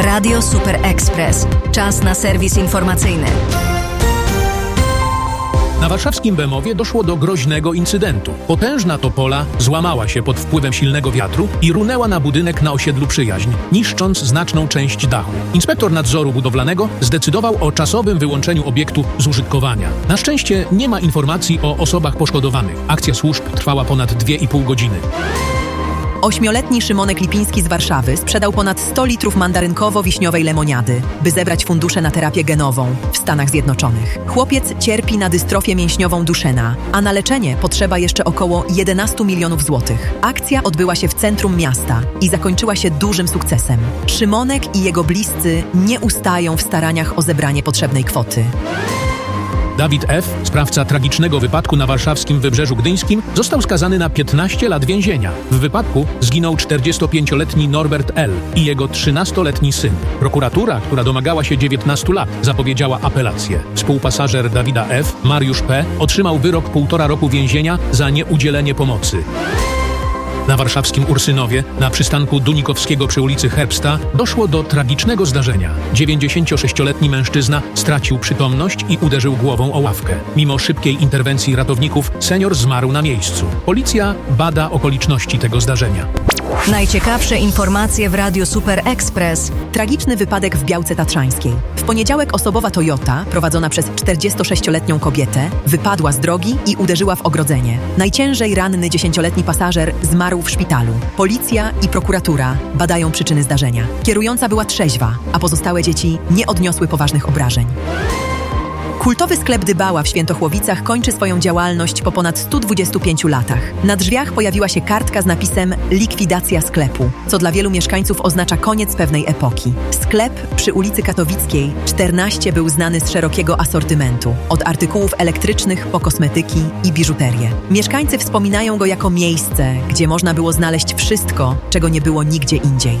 Radio Super Express. Czas na serwis informacyjny. Na warszawskim Bemowie doszło do groźnego incydentu. Potężna topola złamała się pod wpływem silnego wiatru i runęła na budynek na osiedlu Przyjaźń, niszcząc znaczną część dachu. Inspektor nadzoru budowlanego zdecydował o czasowym wyłączeniu obiektu z użytkowania. Na szczęście nie ma informacji o osobach poszkodowanych. Akcja służb trwała ponad 2,5 godziny. 8-letni Szymonek Lipiński z Warszawy sprzedał ponad 100 litrów mandarynkowo-wiśniowej lemoniady, by zebrać fundusze na terapię genową w Stanach Zjednoczonych. Chłopiec cierpi na dystrofię mięśniową Duchenne, a na leczenie potrzeba jeszcze około 11 milionów złotych. Akcja odbyła się w centrum miasta i zakończyła się dużym sukcesem. Szymonek i jego bliscy nie ustają w staraniach o zebranie potrzebnej kwoty. Dawid F., sprawca tragicznego wypadku na warszawskim Wybrzeżu Gdyńskim, został skazany na 15 lat więzienia. W wypadku zginął 45-letni Norbert L. i jego 13-letni syn. Prokuratura, która domagała się 19 lat, zapowiedziała apelację. Współpasażer Dawida F., Mariusz P., otrzymał wyrok 1,5 roku więzienia za nieudzielenie pomocy. Na warszawskim Ursynowie, na przystanku Dunikowskiego przy ulicy Herbsta, doszło do tragicznego zdarzenia. 96-letni mężczyzna stracił przytomność i uderzył głową o ławkę. Mimo szybkiej interwencji ratowników, senior zmarł na miejscu. Policja bada okoliczności tego zdarzenia. Najciekawsze informacje w Radio Super Express. Tragiczny wypadek w Białce Tatrzańskiej. W poniedziałek osobowa Toyota, prowadzona przez 46-letnią kobietę, wypadła z drogi i uderzyła w ogrodzenie. Najciężej ranny 10-letni pasażer zmarł w szpitalu. Policja i prokuratura badają przyczyny zdarzenia. Kierująca była trzeźwa, a pozostałe dzieci nie odniosły poważnych obrażeń. Kultowy sklep Dybała w Świętochłowicach kończy swoją działalność po ponad 125 latach. Na drzwiach pojawiła się kartka z napisem „Likwidacja sklepu”, co dla wielu mieszkańców oznacza koniec pewnej epoki. Sklep przy ulicy Katowickiej 14 był znany z szerokiego asortymentu, od artykułów elektrycznych po kosmetyki i biżuterię. Mieszkańcy wspominają go jako miejsce, gdzie można było znaleźć wszystko, czego nie było nigdzie indziej.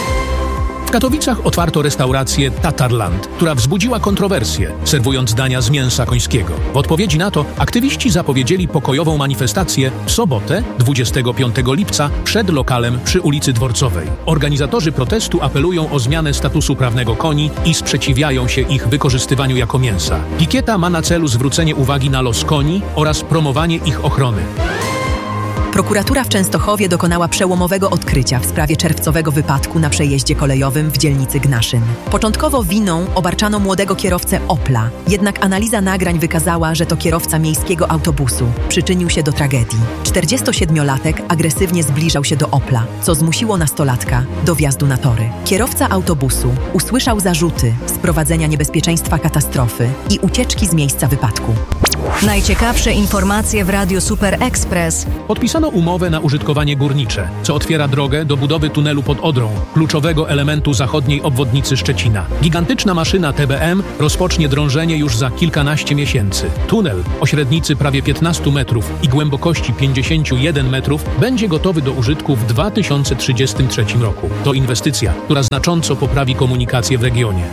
W Katowicach otwarto restaurację Tatarland, która wzbudziła kontrowersje, serwując dania z mięsa końskiego. W odpowiedzi na to aktywiści zapowiedzieli pokojową manifestację w sobotę, 25 lipca, przed lokalem przy ulicy Dworcowej. Organizatorzy protestu apelują o zmianę statusu prawnego koni i sprzeciwiają się ich wykorzystywaniu jako mięsa. Pikieta ma na celu zwrócenie uwagi na los koni oraz promowanie ich ochrony. Prokuratura w Częstochowie dokonała przełomowego odkrycia w sprawie czerwcowego wypadku na przejeździe kolejowym w dzielnicy Gnaszyn. Początkowo winą obarczano młodego kierowcę Opla, jednak analiza nagrań wykazała, że to kierowca miejskiego autobusu przyczynił się do tragedii. 47-latek agresywnie zbliżał się do Opla, co zmusiło nastolatka do wjazdu na tory. Kierowca autobusu usłyszał zarzuty sprowadzenia niebezpieczeństwa katastrofy i ucieczki z miejsca wypadku. Najciekawsze informacje w Radio Super Express. Podpisano umowę na użytkowanie górnicze, co otwiera drogę do budowy tunelu pod Odrą, kluczowego elementu zachodniej obwodnicy Szczecina. Gigantyczna maszyna TBM rozpocznie drążenie już za kilkanaście miesięcy. Tunel o średnicy prawie 15 metrów i głębokości 51 metrów będzie gotowy do użytku w 2033 roku. To inwestycja, która znacząco poprawi komunikację w regionie.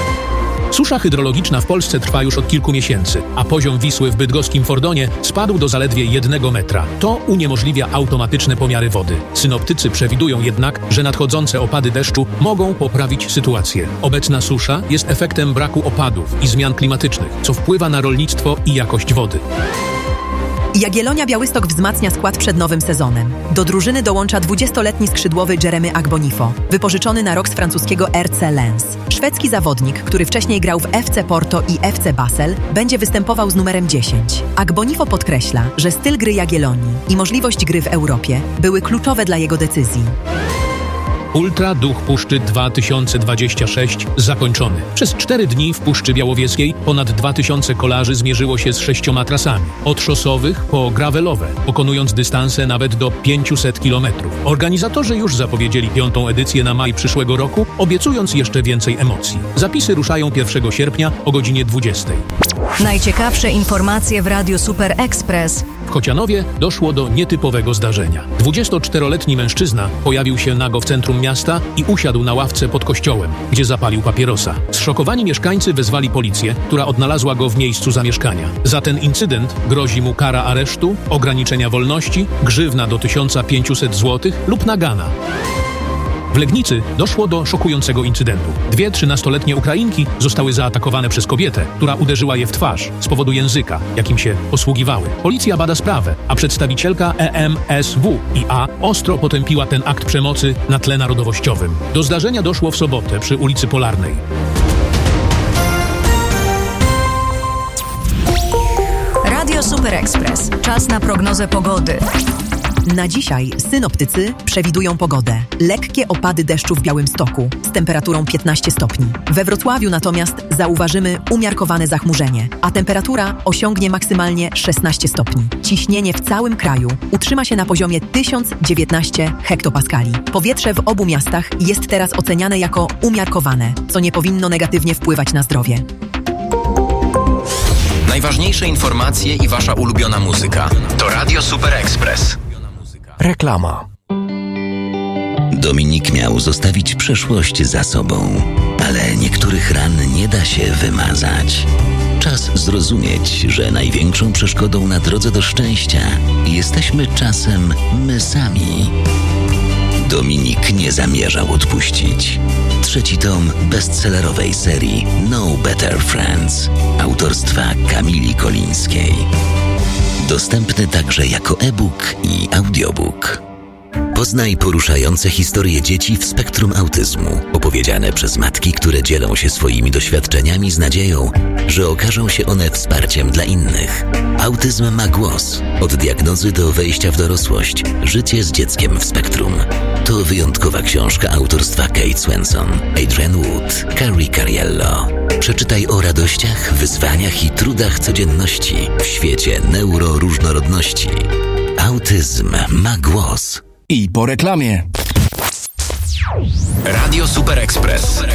Susza hydrologiczna w Polsce trwa już od kilku miesięcy, a poziom Wisły w bydgoskim Fordonie spadł do zaledwie 1 metra. To uniemożliwia automatyczne pomiary wody. Synoptycy przewidują jednak, że nadchodzące opady deszczu mogą poprawić sytuację. Obecna susza jest efektem braku opadów i zmian klimatycznych, co wpływa na rolnictwo i jakość wody. Jagiellonia Białystok wzmacnia skład przed nowym sezonem. Do drużyny dołącza 20-letni skrzydłowy Jeremy Agbonifo, wypożyczony na rok z francuskiego RC Lens. Szwedzki zawodnik, który wcześniej grał w FC Porto i FC Basel, będzie występował z numerem 10. Agbonifo podkreśla, że styl gry Jagiellonii i możliwość gry w Europie były kluczowe dla jego decyzji. Ultra Duch Puszczy 2026 zakończony. Przez 4 dni w Puszczy Białowieskiej ponad 2000 kolarzy zmierzyło się z 6 trasami. Od szosowych po gravelowe, pokonując dystanse nawet do 500 km. Organizatorzy już zapowiedzieli 5. edycję na maj przyszłego roku, obiecując jeszcze więcej emocji. Zapisy ruszają 1 sierpnia o godzinie 20. Najciekawsze informacje w Radio Super Express. W Chocianowie doszło do nietypowego zdarzenia. 24-letni mężczyzna pojawił się nago w centrum miasta i usiadł na ławce pod kościołem, gdzie zapalił papierosa. Zszokowani mieszkańcy wezwali policję, która odnalazła go w miejscu zamieszkania. Za ten incydent grozi mu kara aresztu, ograniczenia wolności, grzywna do 1500 zł lub nagana. W Legnicy doszło do szokującego incydentu. 2 13-letnie Ukrainki zostały zaatakowane przez kobietę, która uderzyła je w twarz z powodu języka, jakim się posługiwały. Policja bada sprawę, a przedstawicielka EMSWiA ostro potępiła ten akt przemocy na tle narodowościowym. Do zdarzenia doszło w sobotę przy ulicy Polarnej. Radio Super Express. Czas na prognozę pogody. Na dzisiaj synoptycy przewidują pogodę. Lekkie opady deszczu w Białymstoku z temperaturą 15 stopni. We Wrocławiu natomiast zauważymy umiarkowane zachmurzenie, a temperatura osiągnie maksymalnie 16 stopni. Ciśnienie w całym kraju utrzyma się na poziomie 1019 hektopaskali. Powietrze w obu miastach jest teraz oceniane jako umiarkowane, co nie powinno negatywnie wpływać na zdrowie. Najważniejsze informacje i wasza ulubiona muzyka. To Radio Super Express. Reklama. Dominik miał zostawić przeszłość za sobą, ale niektórych ran nie da się wymazać. Czas zrozumieć, że największą przeszkodą na drodze do szczęścia jesteśmy czasem my sami. Dominik nie zamierzał odpuścić. 3. tom bestsellerowej serii No Better Friends autorstwa Kamili Kolińskiej. Dostępny także jako e-book i audiobook. Poznaj poruszające historie dzieci w spektrum autyzmu, opowiedziane przez matki, które dzielą się swoimi doświadczeniami z nadzieją, że okażą się one wsparciem dla innych. Autyzm ma głos. Od diagnozy do wejścia w dorosłość. Życie z dzieckiem w spektrum. To wyjątkowa książka autorstwa Kate Swenson, Adrian Wood, Carrie Cariello. Przeczytaj o radościach, wyzwaniach i trudach codzienności w świecie neuroróżnorodności. Autyzm ma głos. I po reklamie. Radio Super Express.